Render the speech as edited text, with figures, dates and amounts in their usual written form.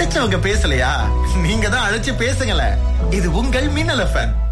அழைச்சவங்க பேசலையா? நீங்க தான் அழைச்சு பேசுங்களேன். இது உங்கள் மின்னல் எஃப்எம்.